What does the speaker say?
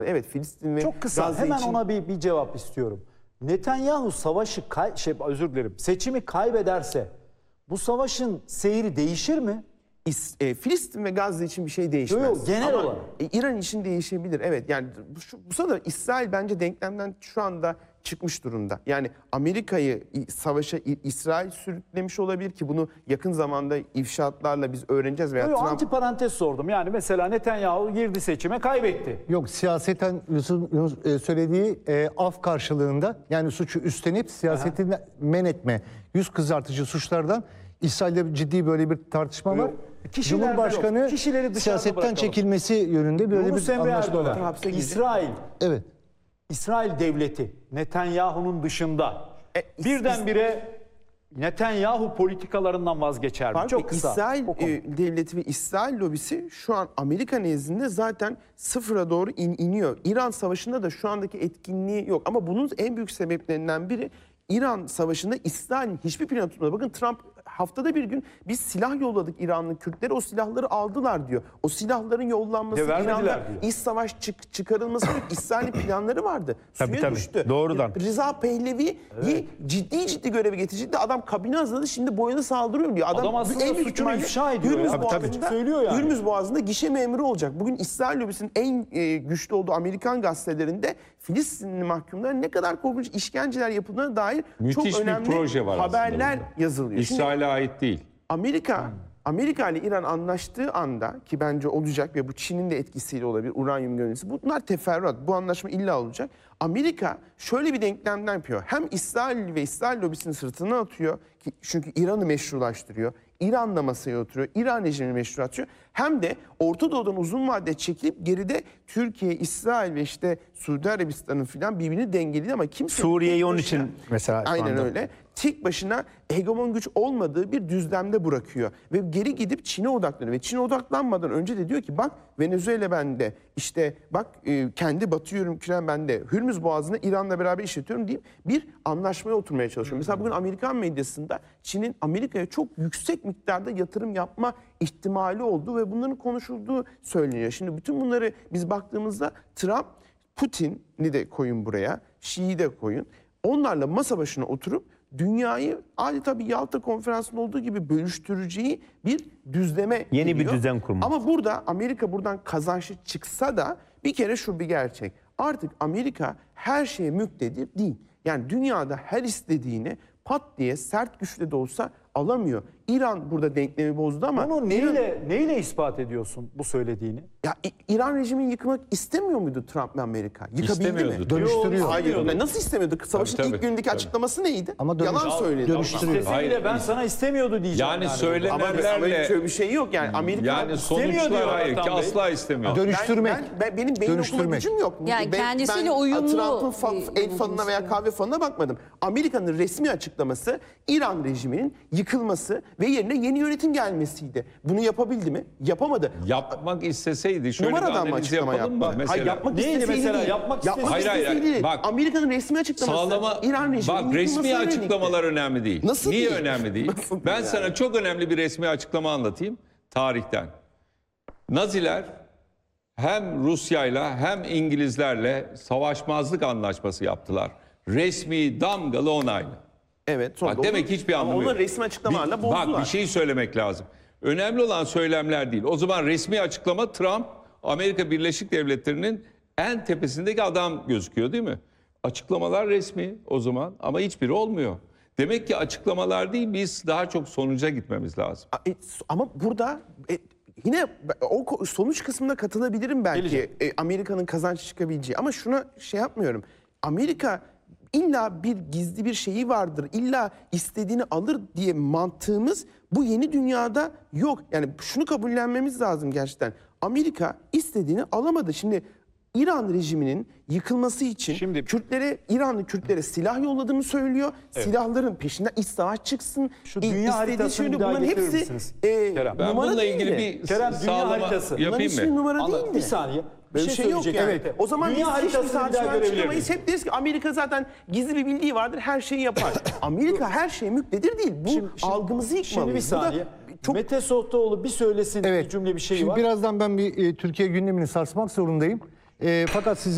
Evet, Filistin ve çok kısa Gazze hemen için... ona bir cevap istiyorum. Netanyahu savaşı seçimi kaybederse bu savaşın seyri değişir mi? Filistin ve Gazze için bir şey değişmez. Yok, genel olarak. İran için değişebilir. Evet, yani bu sırada İsrail bence denklemden şu anda çıkmış durumda. Yani Amerika'yı savaşa İsrail sürüklemiş olabilir ki bunu yakın zamanda ifşaatlarla biz öğreneceğiz. Veya Trump... Antiparantez sordum. Yani mesela Netanyahu girdi seçime, kaybetti. Yok, siyaseten Yunus'un söylediği af karşılığında, yani suçu üstlenip siyaseti men etme, yüz kızartıcı suçlardan İsrail'de ciddi böyle bir tartışma var. Cumhurbaşkanı siyasetten bırakalım. Çekilmesi yönünde böyle bir anlaşma var. Evet. İsrail devleti Netanyahu'nun dışında birdenbire Netanyahu politikalarından vazgeçer mi? Çok kısa. İsrail devleti ve İsrail lobisi şu an Amerika nezdinde zaten sıfıra doğru iniyor. İran Savaşı'nda da şu andaki etkinliği yok. Ama bunun en büyük sebeplerinden biri İran Savaşı'nda İsrail'in hiçbir planı tutmadı. Bakın Trump haftada bir gün biz silah yolladık İranlı Kürtlere, o silahları aldılar diyor. O silahların yollanması, İran'da iç savaş çıkarılması, İsrail'in planları vardı. Suya düştü. Doğrudan. Rıza Pehlevi'yi ciddi göreve getirecekti. Adam kabine hazırladı, şimdi boyuna saldırıyor diyor. Adam aslında suçunu ifşa ediyor. Hürmüz Boğazı'nda gişe memuru olacak. Bugün İsrail lobisinin en güçlü olduğu Amerikan gazetelerinde Filistinli mahkumlara ne kadar korkunç işkenceler yapıldığına dair müthiş çok önemli bir proje var haberler yazılıyor. İsrail'e ait değil. Amerika ile İran anlaştığı anda, ki bence olacak ve bu Çin'in de etkisiyle olabilir, uranyum gönderisi. Bunlar teferruat. Bu anlaşma illa olacak. Amerika şöyle bir denklemden yapıyor. Hem İsrail ve İsrail lobisinin sırtına atıyor ki çünkü İran'ı meşrulaştırıyor. İran'la masaya oturuyor. İran rejimini meşrulaştırıyor. Hem de Orta Doğu'dan uzun vadede çekilip geride Türkiye, İsrail ve işte Suudi Arabistan'ın filan birbirini dengeledi ama kimse... Suriye'yi onun için mesela... Aynen öyle. Tek başına hegemon güç olmadığı bir düzlemde bırakıyor. Ve geri gidip Çin'e odaklanıyor. Ve Çin'e odaklanmadan önce de diyor ki bak Venezuela bende, işte bak kendi batı yürümküren bende, Hürmüz Boğazı'nı İran'la beraber işletiyorum deyip bir anlaşmaya oturmaya çalışıyor. Mesela bugün Amerikan medyasında Çin'in Amerika'ya çok yüksek miktarda yatırım yapma ihtimali olduğu ve bunların konuşulduğu söyleniyor. Şimdi bütün bunları biz baktığımızda Trump, Putin'i de koyun buraya, Şii'yi de koyun. Onlarla masa başına oturup dünyayı adeta bir Yalta Konferansı'nda olduğu gibi bölüştüreceği bir düzleme Yeni geliyor. bir düzen kurmak. Ama burada Amerika buradan kazançlı çıksa da bir kere şu bir gerçek. Artık Amerika her şeye müktedir değil. Yani dünyada her istediğini pat diye sert güçle de olsa alamıyor. İran burada denklemi bozdu ama... Bunu neyle ispat ediyorsun bu söylediğini? Ya İran rejimini yıkmak istemiyor muydu Trump ve Amerika? Yıkabildi mi? Dönüştürüyor. Hayır. Nasıl istemiyordu? Savaşın ilk günündeki açıklaması neydi? Ama yalan söyledi. Dönüştürüyor. Hayır, ben sana istemiyordu diyeceğim. Yani Ama söylemelerle... şöyle bir şey yok yani. Amerika Yani sonuçlar hayır ki asla istemiyor. Dönüştürmek. Benim beyin okuma gücüm yok. Yani kendisiyle uyumlu Trump'ın el falına veya kahve falına bakmadım. Amerika'nın resmi açıklaması İran rejiminin yıkılması ve yerine yeni yönetim gelmesiydi. Bunu yapabildi mi? Yapamadı. Yapmak isteseydi şöyle bir Numaradan mı analiz açıklama yapalım mı? yaptı? Mesela, Hayır, yapmak Neydi isteseydi mesela? değil. Yapmak Hayır, isteseydi değil. bak, Amerika'nın resmi açıklaması İran rejiminin resmi yıkılmasına açıklamalar yönelikti. önemli değil. Nasıl Niye değil? önemli değil? Nasıl Ben yani? sana çok önemli bir resmi açıklama anlatayım tarihten. Naziler hem Rusya'yla hem İngilizlerle savaşmazlık anlaşması yaptılar. Resmi, damgalı, onaylı. Evet. Sonra Demek hiçbir anlamı yok. Onlar resmi açıklamalarla bozdular. Bak bir şey söylemek lazım. Önemli olan söylemler değil. O zaman resmi açıklama Trump, Amerika Birleşik Devletleri'nin en tepesindeki adam gözüküyor değil mi? Açıklamalar resmi o zaman ama hiçbiri olmuyor. Demek ki açıklamalar değil, biz daha çok sonuca gitmemiz lazım. Ama burada yine o sonuç kısmına katılabilirim belki. Amerika'nın kazanç çıkabileceği. Ama şuna şey yapmıyorum. Amerika illa bir gizli bir şeyi vardır, illa istediğini alır diye mantığımız bu yeni dünyada yok. Yani şunu kabullenmemiz lazım gerçekten. Amerika istediğini alamadı. Şimdi İran rejiminin yıkılması için İranlı Kürtlere silah yolladığını söylüyor. Evet. Silahların peşinden iç savaş çıksın. Şu dünya haritasını bir daha getirir misiniz? Ben bununla ilgili bir sağlama yapayım mı? Numara değil mi? Bir saniye. Bir şey yok yani. Evet. O zaman dünya haritasını bir daha görebilir miyiz? Hep deriz ki Amerika zaten gizli bir bildiği vardır, her şeyi yapar. Amerika her şeye müktedir değil. Bu algımızı yıkmalıyız. Şimdi bir saniye. Mete Sohtaoğlu bir söylesin, bir cümle bir şey var. Birazdan ben bir Türkiye gündemini sarsmak zorundayım. Fakat sizi